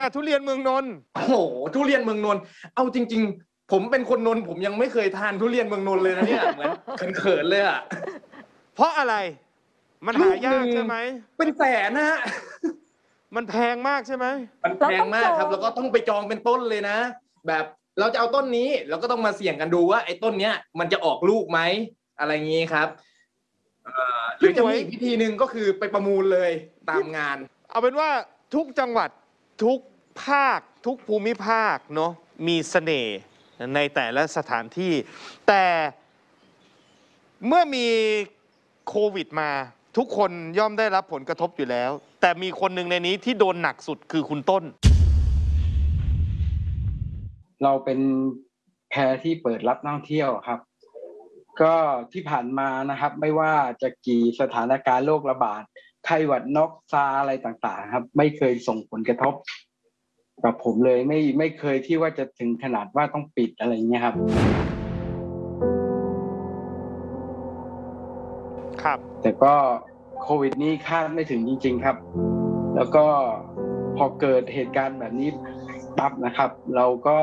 ทุเรียนเมืองนนท์โอ้โหทุเรียนเมืองนนท์เอาจริงๆผมเป็นคนนนท์ผมยังไม่เคยทานทุเรียนเมืองนนท์เลยนะเนี่ยเหมือนเขินๆเลยอ่ะเพราะอะไรมันหายากใช่ไหมเป็นแสนนะฮะมันแพงมากใช่ไหมมันแพงมากครับแล้วก็ต้องไปจองเป็นต้นเลยนะแบบเราจะเอาต้นนี้เราก็ต้องมาเสี่ยงกันดูว่าไอ้ต้นเนี้ยมันจะออกลูกไหมอะไรอย่างนี้ครับหรือจะมีอีกวิธีหนึ่งก็คือไปประมูลเลยตามงานเอาเป็นว่าทุกจังหวัดทุกภาคทุกภูมิภาคเนาะมีเสน่ห์ในแต่ละสถานที่แต่เมื่อมีโควิดมาทุกคนย่อมได้รับผลกระทบอยู่แล้วแต่มีคนหนึ่งในนี้ที่โดนหนักสุดคือคุณต้นเราเป็นแพร่ที่เปิดรับนักท่องเที่ยวครับก็ที่ผ่านมานะครับไม่ว่าจะกี่สถานการณ์โรคระบาดไข้หวัดนกซาอะไรต่างๆครับไม่เคยส่งผลกระทบกับผมเลยไม่เคยที่ว่าจะถึงขนาดว่าต้องปิดอะไรเงี้ยครับครับแต่ก็โควิดนี้คาดไม่ถึงจริงๆครับแล้วก็พอเกิดเหตุการณ์แบบนี้ปั๊บนะครับเราก็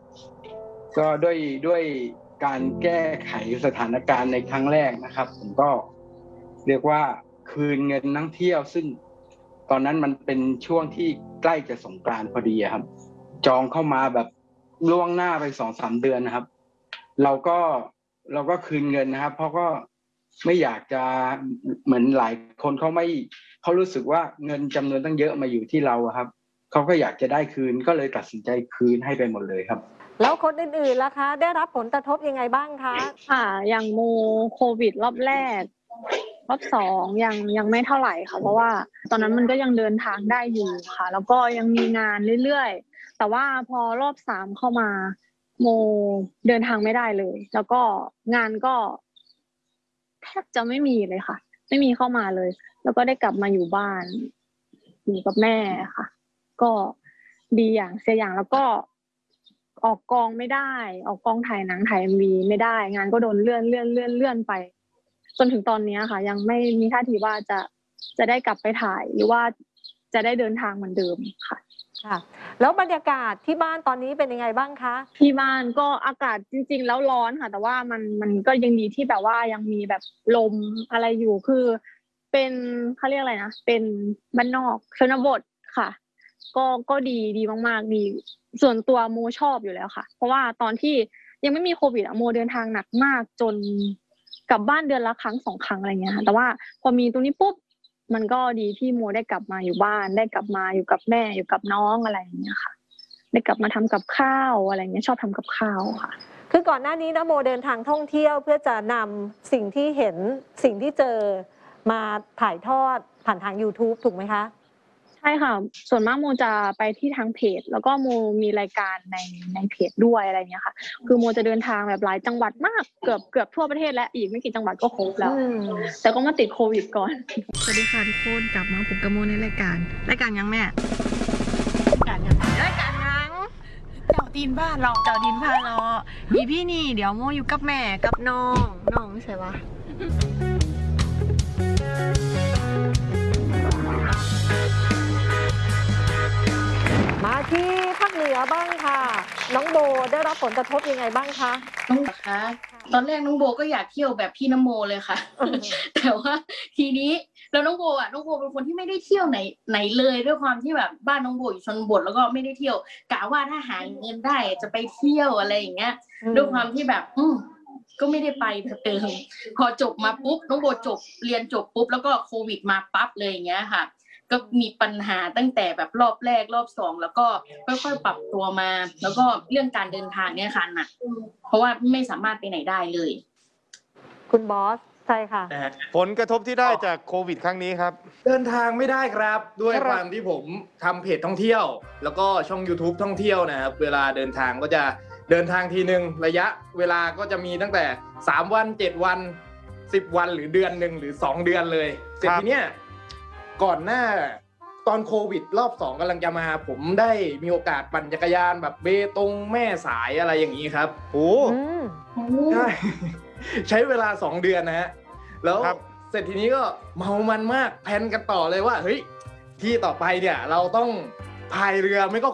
ด้วยการแก้ไขสถานการณ์ในครั้งแรกนะครับผมก็เรียกว่าคืนเงินนักเที่ยวซึ่งตอนนั้นมันเป็นช่วงที่ใกล้จะสงกรานต์พอดีครับจองเข้ามาแบบล่วงหน้าไป 2-3 เดือนนะครับเราก็คืนเงินนะครับเพราะก็ไม่อยากจะเหมือนหลายคนเขารู้สึกว่าเงินจำนวนตั้งเยอะมาอยู่ที่เราครับเขาก็อยากจะได้คืนก็เลยตัดสินใจคืนให้ไปหมดเลยครับแล้วคนอื่นๆล่ะคะได้รับผลกระทบยังไงบ้างคะค่ะอย่างโมโควิดรอบแรกรอบ2ยังไม่เท่าไหร่ค่ะเพราะว่าตอนนั้นมันก็ยังเดินทางได้อยู่ค่ะแล้วก็ยังมีงานเรื่อยๆแต่ว่าพอรอบ3เข้ามาโมเดินทางไม่ได้เลยแล้วก็งานก็แทบจะไม่มีเลยค่ะไม่มีเข้ามาเลยแล้วก็ได้กลับมาอยู่บ้านอยู่กับแม่ค่ะก็ดีอย่างเสียอย่างแล้วก็ออกกองไม่ได้ออกกองถ่ายหนังถ่าย MV ไม่ได้งานก็โดนเลื่อนไปจนถึงตอนนี้ค่ะยังไม่มีท่าทีว่าจะได้กลับไปถ่ายหรือว่าจะได้เดินทางเหมือนเดิมค่ะค่ะแล้วบรรยากาศที่บ้านตอนนี้เป็นยังไงบ้างคะที่บ้านก็อากาศจริงๆแล้วร้อนค่ะแต่ว่ามันก็ยังดีที่แบบว่ายังมีแบบลมอะไรอยู่คือเป็นเขาเรียกอะไรนะเป็นบ้านนอกชนบทค่ะก็ดีมากๆดีส่วนตัวโมชอบอยู่แล้วค่ะเพราะว่าตอนที่ยังไม่มีโควิดโมเดินทางหนักมากจนกลับบ้านเดือนละครั้ง2 ครั้งอะไรเงี้ยค่ะแต่ว่าพอมีตรงนี้ปุ๊บมันก็ดีที่โมได้กลับมาอยู่บ้านได้กลับมาอยู่กับแม่อยู่กับน้องอะไรอย่างเงี้ยค่ะได้กลับมาทำกับข้าวอะไรเงี้ยชอบทำกับข้าวค่ะคือก่อนหน้านี้นะโมเดินทางท่องเที่ยวเพื่อจะนำสิ่งที่เห็นสิ่งที่เจอมาถ่ายทอดผ่านทาง YouTube ถูกไหมคะใช่ค่ะส่วนมากโมจะไปที่ทางเพจแล้วก็โมมีรายการในเพจด้วยอะไรเงี้ยค่ะคือโมจะเดินทางแบบหลายจังหวัดมากเกือบทั่วประเทศและอีกไม่กี่จังหวัดก็ครบแล้วแต่ก็มาติดโควิดก่อนสวัสดีค่ะทุกคนกลับมาพบกับโมในรายการยังแม่รายการยังเจ้าดินพาเลาะพี่นี่เดี๋ยวโมอยู่กับแม่กับน้องใช่ปะมาที่ภาคเหนือบ้างค่ะน้องโบได้รับผลกระทบยังไงบ้างคะน้องคะตอนแรกน้องโบก็อยากเที่ยวแบบพี่น้ำโมเลยค่ะ แต่ว่าทีนี้แล้วน้องโบเป็นคนที่ไม่ได้เที่ยวไหนเลยด้วยความที่แบบบ้านน้องโบอยู่ชนบทแล้วก็ไม่ได้เที่ยวกะว่าถ้าหาเงินได้จะไปเที่ยวอะไรอย่างเงี้ยด้วยความที่แบบก็ไม่ได้ไปเติมพอจบมาปุ๊บน้องโบเรียนจบปุ๊บแล้วก็โควิดมาปั๊บเลยอย่างเงี้ยค่ะก็มีปัญหาตั้งแต่แบบรอบแรกรอบ2แล้วก็ค่อยๆปรับตัวมาแล้วก็เรื่องการเดินทางเนี่ยค่ะหนักเพราะว่าไม่สามารถไปไหนได้เลยคุณบอสใช่ค่ะผลกระทบที่ได้จากโควิดครั้งนี้ครับเดินทางไม่ได้ครับด้วยความที่ผมทำเพจท่องเที่ยวแล้วก็ช่อง YouTube ท่องเที่ยวนะครับเวลาเดินทางก็จะเดินทางทีนึงระยะเวลาก็จะมีตั้งแต่3 วัน7 วัน10 วันหรือเดือนนึงหรือ2 เดือนเลยเสร็จทีเนี้ยก่อนหน้าตอนโควิดรอบ2กำลังจะมาผมได้มีโอกาสปั่นจักรยานแบบเบตงแม่สายอะไรอย่างนี้ครับโอ้ใช้เวลา2 เดือนนะฮะแล้วเสร็จทีนี้ก็เมามันมากแพลนกันต่อเลยว่าเฮ้ยที่ต่อไปเนี่ยเราต้องพายเรือไม่ก็